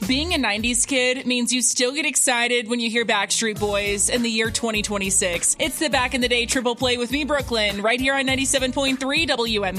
Being a 90s kid means you still get excited when you hear Backstreet Boys in the year 2026. It's the Back in the Day Triple Play with me, Brooklyn, right here on 97.3 WME.